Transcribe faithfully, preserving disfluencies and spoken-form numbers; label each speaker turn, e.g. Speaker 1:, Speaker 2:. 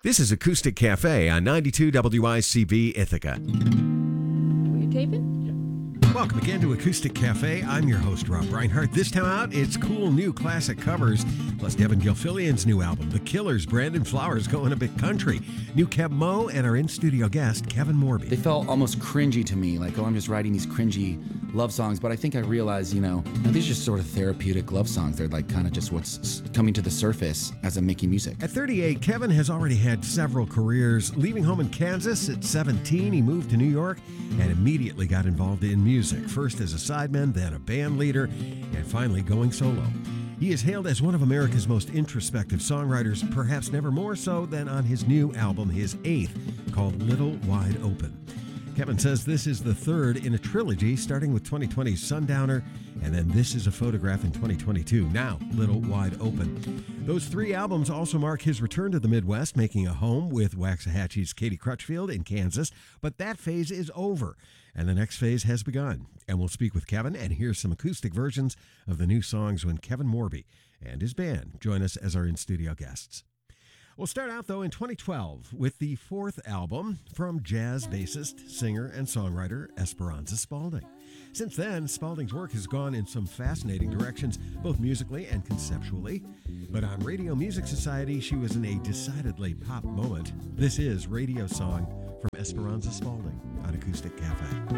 Speaker 1: This is Acoustic Cafe on ninety-two W I C V Ithaca.
Speaker 2: Were you taping?
Speaker 1: Welcome again to Acoustic Cafe. I'm your host, Rob Reinhardt. This time out, it's cool new classic covers, plus Devin Gilfillian's new album, The Killers, Brandon Flowers going a bit country, new Keb Mo, and our in-studio guest, Kevin Morby.
Speaker 3: They felt almost cringy to me, like, oh, I'm just writing these cringy love songs, but I think I realized, you know, no, these are just sort of therapeutic love songs. They're like kind of just what's coming to the surface as I'm making music.
Speaker 1: At thirty-eight, Kevin has already had several careers. Leaving home in Kansas at seventeen, he moved to New York and immediately got involved in music, first as a sideman, then a band leader, and finally going solo. He is hailed as one of America's most introspective songwriters, perhaps never more so than on his new album, his eighth, called Little Wide Open. Kevin says this is the third in a trilogy, starting with twenty twenty's Sundowner, and then This Is a Photograph in twenty twenty-two, now Little Wide Open. Those three albums also mark his return to the Midwest, making a home with Waxahachie's Katie Crutchfield in Kansas, but that phase is over, and the next phase has begun. And we'll speak with Kevin and hear some acoustic versions of the new songs when Kevin Morby and his band join us as our in-studio guests. We'll start out, though, in twenty twelve with the fourth album from jazz bassist, singer, and songwriter Esperanza Spalding. Since then, Spalding's work has gone in some fascinating directions, both musically and conceptually. But on Radio Music Society, she was in a decidedly pop moment. This is Radio Song from Esperanza Spalding on Acoustic Cafe.